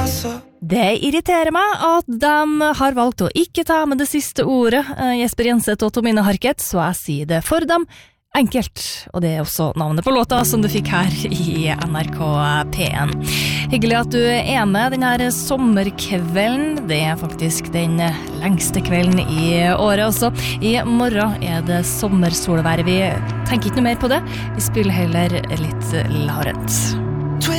Det irriterer meg at de har valgt å ikke ta med det siste ordet, Jesper Jenseth og Tomine Harket, så jeg sier det for dem enkelt. Og det også navnet på låta som du fikk her i NRK P1. Hyggelig at du med denne sommerkvelden. Det faktisk den lengste kvelden i året også. I morgen det sommersolvær. Vi tenker ikke noe mer på det. Vi spiller heller litt Laurent.